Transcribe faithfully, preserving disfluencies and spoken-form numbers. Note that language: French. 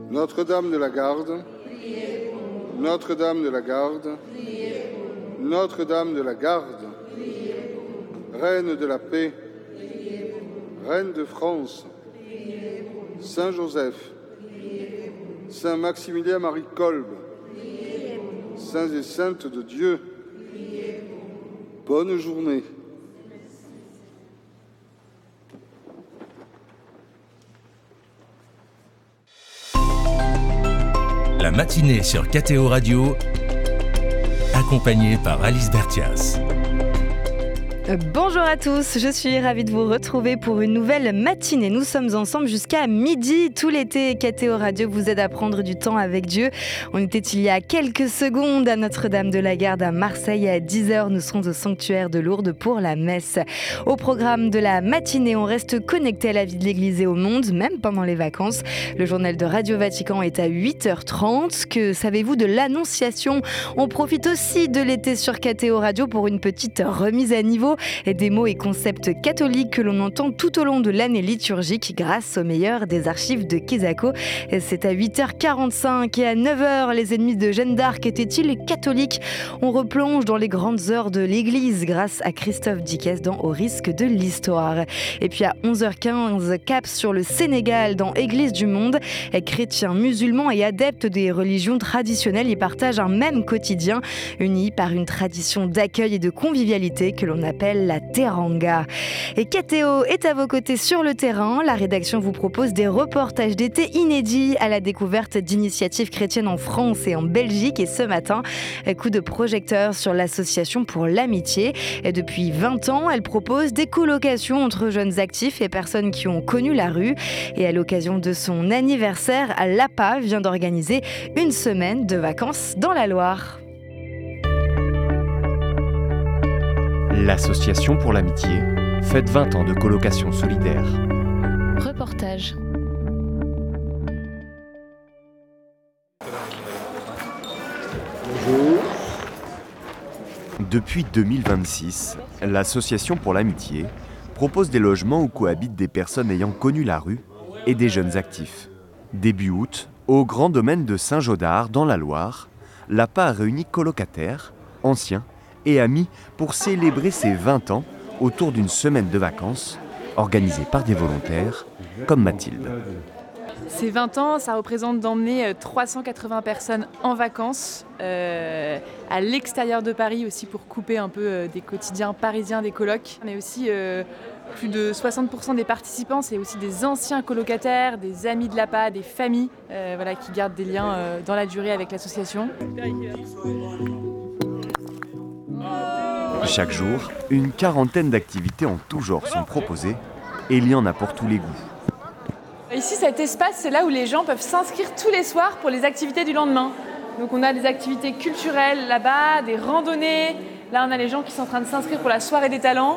Notre-Dame de la Garde, Notre-Dame de la Garde, Notre-Dame de la Garde, Reine de la paix, Reine de France, Saint Joseph, Saint Maximilien Marie Kolb, Saints et Saintes de Dieu, bonne journée. La matinée sur K T O Radio, accompagnée par Alice Bertias. Bonjour à tous, je suis ravie de vous retrouver pour une nouvelle matinée. Nous sommes ensemble jusqu'à midi tout l'été. K T O Radio vous aide à prendre du temps avec Dieu. On était il y a quelques secondes à Notre-Dame de la Garde à Marseille. À dix heures, nous serons au sanctuaire de Lourdes pour la messe. Au programme de la matinée, on reste connecté à la vie de l'Église et au monde, même pendant les vacances. Le journal de Radio Vatican est à huit heures trente. Que savez-vous de l'Annonciation ? On profite aussi de l'été sur K T O Radio pour une petite remise à niveau. Et des mots et concepts catholiques que l'on entend tout au long de l'année liturgique grâce au meilleur des archives de Kesako. C'est à huit heures quarante-cinq et à neuf heures, les ennemis de Jeanne d'Arc étaient-ils catholiques ? On replonge dans les grandes heures de l'Église grâce à Christophe Dickès dans Au risque de l'histoire. Et puis à onze heures quinze, cap sur le Sénégal dans Église du monde. Chrétiens, musulmans et adeptes des religions traditionnelles y partagent un même quotidien, unis par une tradition d'accueil et de convivialité que l'on appelle la Teranga. Et K T O est à vos côtés sur le terrain. La rédaction vous propose des reportages d'été inédits à la découverte d'initiatives chrétiennes en France et en Belgique. Et ce matin, coup de projecteur sur l'association pour l'amitié. Et depuis vingt ans, elle propose des colocations entre jeunes actifs et personnes qui ont connu la rue. Et à l'occasion de son anniversaire, l'A P A vient d'organiser une semaine de vacances dans la Loire. L'Association pour l'amitié fête vingt ans de colocation solidaire. Reportage. Bonjour. Depuis deux mille vingt-six, l'Association pour l'amitié propose des logements où cohabitent des personnes ayant connu la rue et des jeunes actifs. Début août, au Grand Domaine de Saint-Gaudard, dans la Loire, l'A P A a réuni colocataires, anciens et amis pour célébrer ses vingt ans autour d'une semaine de vacances organisée par des volontaires comme Mathilde. Ces vingt ans, ça représente d'emmener trois cent quatre-vingts personnes en vacances euh, à l'extérieur de Paris aussi pour couper un peu euh, des quotidiens parisiens des colocs. On est aussi euh, plus de soixante pour cent des participants, c'est aussi des anciens colocataires, des amis de l'A P A, des familles euh, voilà, qui gardent des liens euh, dans la durée avec l'association. Chaque jour, une quarantaine d'activités en tout genre sont proposées et il y en a pour tous les goûts. Ici, cet espace, c'est là où les gens peuvent s'inscrire tous les soirs pour les activités du lendemain. Donc on a des activités culturelles là-bas, des randonnées. Là, on a les gens qui sont en train de s'inscrire pour la soirée des talents.